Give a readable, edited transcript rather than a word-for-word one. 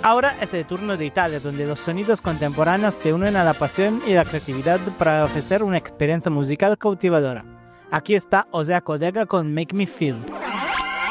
Ahora es el turno de Italia, donde los sonidos contemporáneos se unen a la pasión y la creatividad para ofrecer una experiencia musical cautivadora. Aquí está Osea Colega con Make Me Feel.